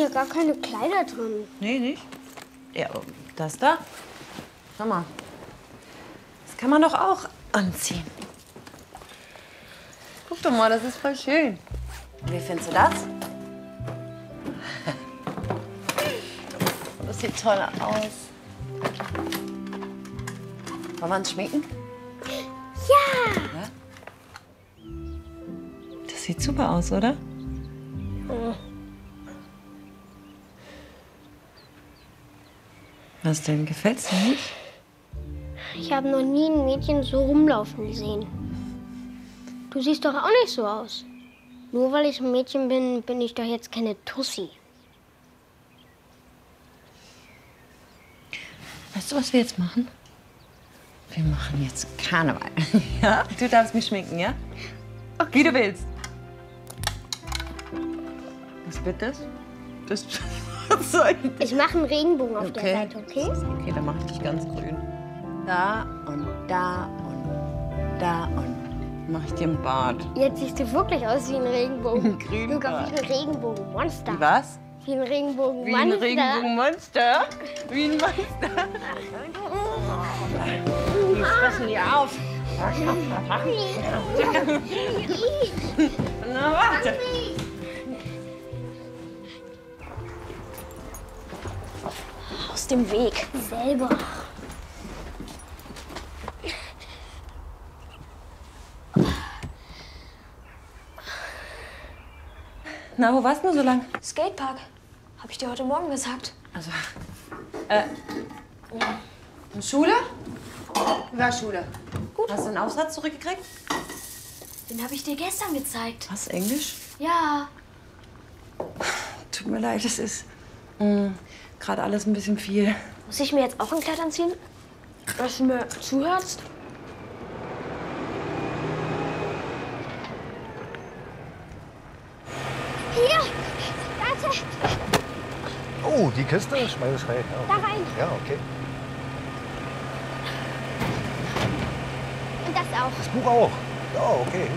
hier gar keine Kleider drin. Nee, nicht? Ja, das da? Schau mal. Das kann man doch auch anziehen. Guck doch mal, das ist voll schön. Wie findest du das? Das sieht toll aus. Wollen wir uns schminken? Ja! Ja? Das sieht super aus, oder? Was denn? Gefällt's dir nicht? Ich habe noch nie ein Mädchen so rumlaufen gesehen. Du siehst doch auch nicht so aus. Nur weil ich ein Mädchen bin, bin ich doch jetzt keine Tussi. Weißt du, was wir jetzt machen? Wir machen jetzt Karneval. Ja? Du darfst mich schminken, ja? Okay. Wie du willst. Was wird das? Das was soll ich? Ich mache einen Regenbogen auf der Seite, okay? Okay, dann mache ich dich ganz grün. Da und da und da und mache ich dir einen Bart. Jetzt siehst du wirklich aus wie ein Regenbogen. Grün Du Bart. wie ein Regenbogenmonster. Was? Wie ein Regenbogenmonster. Wie ein Regenbogenmonster? Wie ein Monster? Die fressen die auf. Na, warte. Aus dem Weg. Selber. Na, wo warst du so lang? Skatepark. Hab ich dir heute Morgen gesagt. Also, in Schule? Wie war Schule? Gut. Hast du einen Aufsatz zurückgekriegt? Den habe ich dir gestern gezeigt. Was, Englisch? Ja. Tut mir leid, es ist gerade alles ein bisschen viel. Muss ich mir jetzt auch ein Kleid anziehen? Dass du mir zuhörst? Hier! Warte! Oh, die Kiste? Schmeiß es rein. Da rein. Ja, okay. Und das auch. Das Buch auch. Ja, okay.